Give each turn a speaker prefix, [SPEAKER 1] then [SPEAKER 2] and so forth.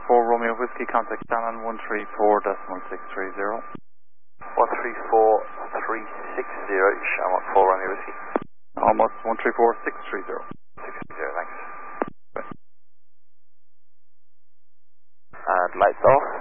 [SPEAKER 1] 4 Romeo Whiskey, contact Shannon 134.630.
[SPEAKER 2] 134.360, Shamrock 4 Romeo Whiskey.
[SPEAKER 1] Almost 134.630.
[SPEAKER 2] 630, thanks.
[SPEAKER 1] Bye.
[SPEAKER 2] And lights off.